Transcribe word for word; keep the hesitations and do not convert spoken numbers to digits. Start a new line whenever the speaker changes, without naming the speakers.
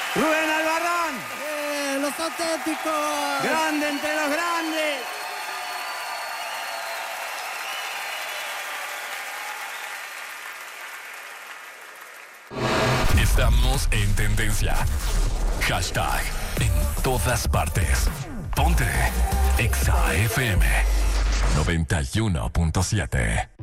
Rubén Albarrán.
Eh, los auténticos.
Grande entre los grandes.
Estamos en tendencia. Hashtag en todas partes. Ponte Exa F M noventa y uno punto siete.